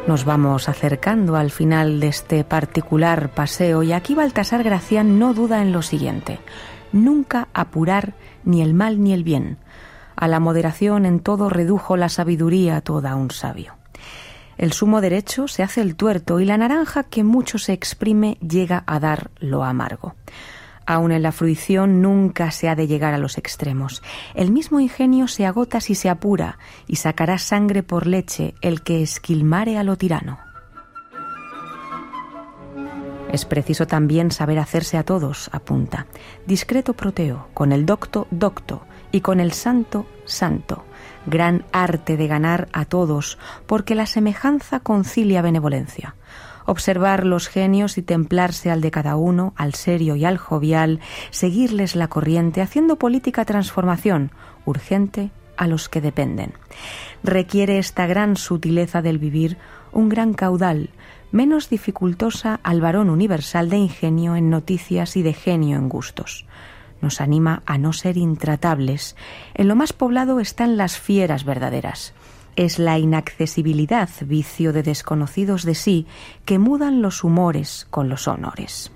Nos vamos acercando al final de este particular paseo y aquí Baltasar Gracián no duda en lo siguiente: nunca apurar ni el mal ni el bien. A la moderación en todo redujo la sabiduría toda un sabio. El sumo derecho se hace el tuerto y la naranja que mucho se exprime llega a dar lo amargo. Aun en la fruición nunca se ha de llegar a los extremos. El mismo ingenio se agota si se apura, y sacará sangre por leche el que esquilmare a lo tirano. Es preciso también saber hacerse a todos, apunta. Discreto Proteo, con el docto, docto, y con el santo, santo. Gran arte de ganar a todos, porque la semejanza concilia benevolencia. Observar los genios y templarse al de cada uno, al serio y al jovial, seguirles la corriente, haciendo política transformación, urgente a los que dependen. Requiere esta gran sutileza del vivir un gran caudal, menos dificultosa al varón universal de ingenio en noticias y de genio en gustos. Nos anima a no ser intratables. En lo más poblado están las fieras verdaderas. Es la inaccesibilidad, vicio de desconocidos de sí, que mudan los humores con los honores.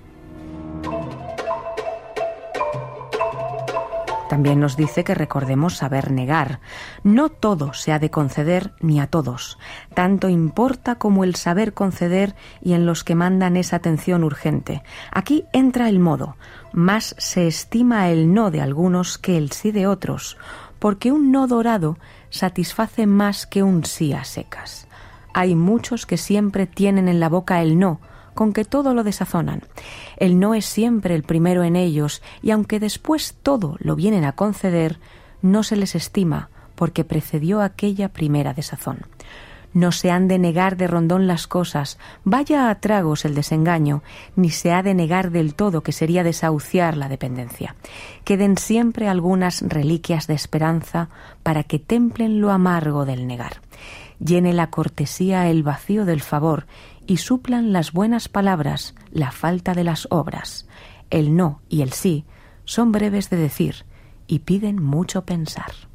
También nos dice que recordemos saber negar. No todo se ha de conceder ni a todos. Tanto importa como el saber conceder y en los que mandan esa atención urgente. Aquí entra el modo. Más se estima el no de algunos que el sí de otros, porque un no dorado satisface más que un sí a secas. Hay muchos que siempre tienen en la boca el no, con que todo lo desazonan. El no es siempre el primero en ellos, y aunque después todo lo vienen a conceder, no se les estima, porque precedió aquella primera desazón. No se han de negar de rondón las cosas, vaya a tragos el desengaño, ni se ha de negar del todo, que sería desahuciar la dependencia. Queden siempre algunas reliquias de esperanza para que templen lo amargo del negar. Llene la cortesía el vacío del favor y suplan las buenas palabras la falta de las obras. El no y el sí son breves de decir y piden mucho pensar.